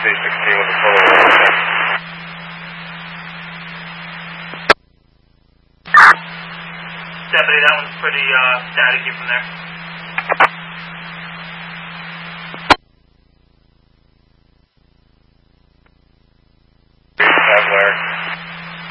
316 with a total. Deputy, that one's pretty staticky from there.